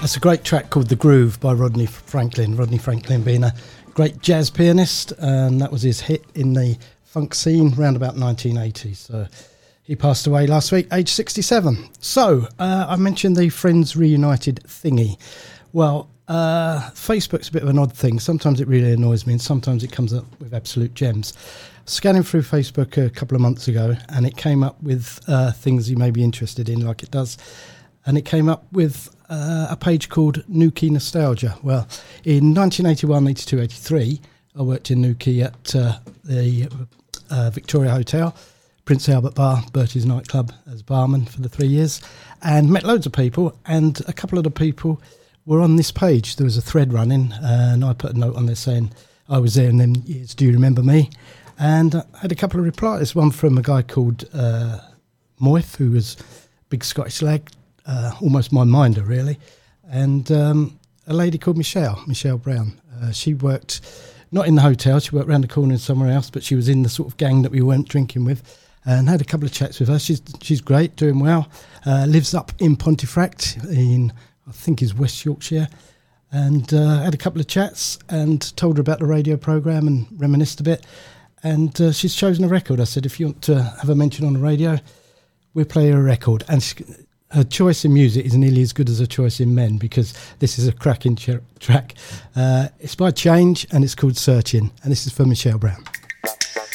That's a great track called The Groove by Rodney Franklin. Rodney Franklin being a great jazz pianist, and that was his hit in the funk scene around about 1980. So he passed away last week, age 67. So I mentioned the Friends Reunited thingy. Well, Facebook's a bit of an odd thing. Sometimes it really annoys me, and sometimes it comes up with absolute gems. Scanning through Facebook a couple of months ago, and it came up with things you may be interested in, like it does. And it came up with a page called Newquay Nostalgia. Well, in 1981, 82, 83, I worked in Newquay at the Victoria Hotel, Prince Albert Bar, Bertie's nightclub, as barman for the 3 years, and met loads of people. And a couple of the people were on this page. There was a thread running, and I put a note on there saying I was there in them years. Do you remember me? And I had a couple of replies. One from a guy called Moyth, who was a big Scottish lag, almost my minder, really. And a lady called Michelle Brown. She worked not in the hotel, she worked around the corner somewhere else, but she was in the sort of gang that we went drinking with, and had a couple of chats with her. She's great, doing well. Lives up in Pontefract in, I think, is West Yorkshire. And had a couple of chats and told her about the radio programme and reminisced a bit. And she's chosen a record. I said, if you want to have a mention on the radio, we'll play her a record. And her choice in music is nearly as good as her choice in men, because this is a cracking track. It's by Change, and it's called Searching. And this is for Michelle Brown.